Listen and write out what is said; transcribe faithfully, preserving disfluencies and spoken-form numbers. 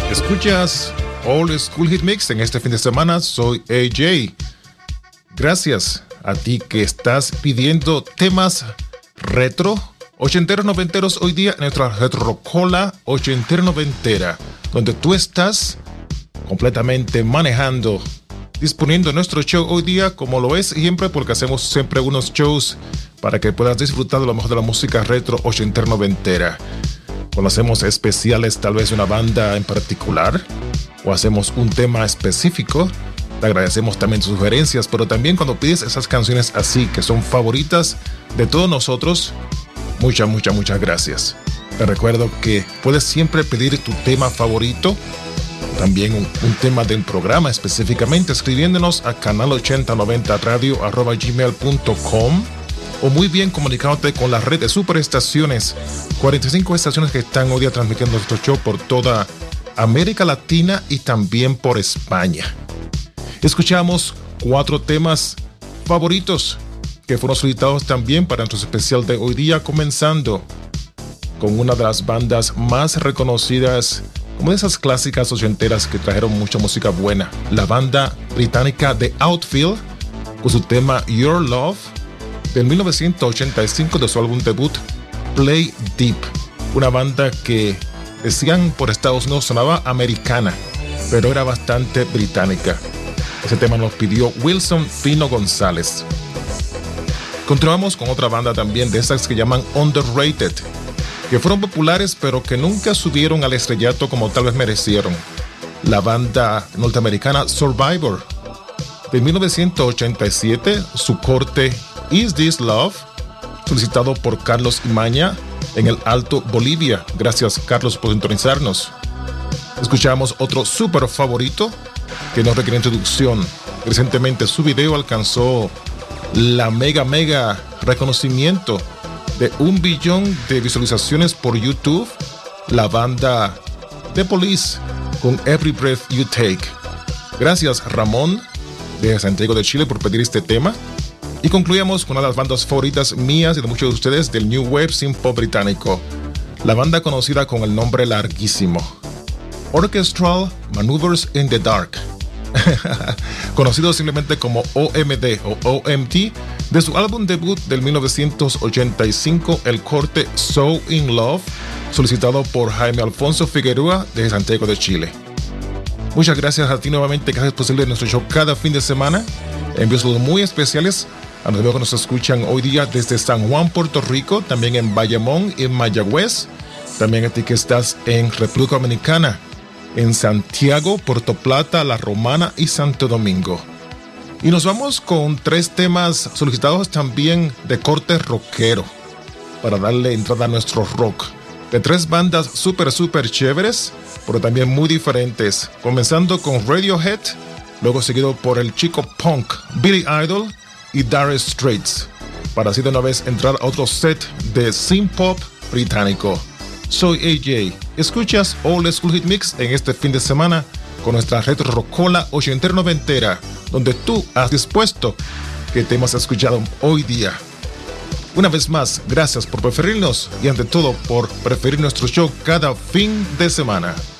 Escuchas Old School Hit Mix en este fin de semana. Soy A J. Gracias a ti que estás pidiendo temas retro, ochenteros, noventeros hoy día en nuestra Retro Rocola ochentera noventera, donde tú estás completamente manejando, disponiendo nuestro show hoy día como lo es siempre, porque hacemos siempre unos shows para que puedas disfrutar de lo mejor de la música retro ochentera noventera. Cuando hacemos especiales, tal vez una banda en particular, o hacemos un tema específico, te agradecemos también tus sugerencias, pero también cuando pides esas canciones así, que son favoritas de todos nosotros, muchas, muchas, muchas gracias. Te recuerdo que puedes siempre pedir tu tema favorito, también un, un tema del programa específicamente, escribiéndonos a canal ochenta noventa radio arroba gmail punto com, o muy bien comunicándote con la red de superestaciones, cuarenta y cinco estaciones que están hoy día transmitiendo nuestro show por toda América Latina y también por España. Escuchamos cuatro temas favoritos que fueron solicitados también para nuestro especial de hoy día, comenzando con una de las bandas más reconocidas, como de esas clásicas ochenteras que trajeron mucha música buena, la banda británica The Outfield, con su tema Your Love, del mil novecientos ochenta y cinco, de su álbum debut Play Deep, una banda que decían por Estados Unidos sonaba americana, pero era bastante británica. Ese tema nos pidió Wilson Fino González. Continuamos con otra banda también de esas que llaman underrated, que fueron populares pero que nunca subieron al estrellato como tal vez merecieron. La banda norteamericana Survivor, de mil novecientos ochenta y siete, su corte Is This Love, solicitado por Carlos Imaña en el Alto Bolivia. Gracias, Carlos, por sintonizarnos. Escuchamos otro súper favorito que no requiere introducción. Recientemente su video alcanzó la mega mega reconocimiento de un billón de visualizaciones por YouTube. La banda The Police con Every Breath You Take. Gracias, Ramón de Santiago de Chile, por pedir este tema. Y concluimos con una de las bandas favoritas mías y de muchos de ustedes del New Wave Synth Pop británico, la banda conocida con el nombre larguísimo Orchestral Maneuvers in the Dark, conocido simplemente como O M D o O M D, de su álbum debut del mil novecientos ochenta y cinco, el corte So In Love, solicitado por Jaime Alfonso Figueroa de Santiago de Chile. Muchas gracias a ti nuevamente, que haces posible nuestro show cada fin de semana. Envíos muy especiales a los que nos escuchan hoy día desde San Juan, Puerto Rico, también en Bayamón y en Mayagüez, también a ti que estás en República Dominicana, en Santiago, Puerto Plata, La Romana y Santo Domingo. Y nos vamos con tres temas solicitados también de corte rockero, para darle entrada a nuestro rock, de tres bandas súper súper chéveres, pero también muy diferentes, comenzando con Radiohead, luego seguido por el chico punk Billy Idol y Dire Straits, para así de una vez entrar a otro set de synth pop británico. Soy A J. Escuchas Old School Hit Mix en este fin de semana con nuestra Retro Rocola ochentera noventera, donde tú has dispuesto que temas has escuchado hoy día. Una vez más, gracias por preferirnos y ante todo por preferir nuestro show cada fin de semana.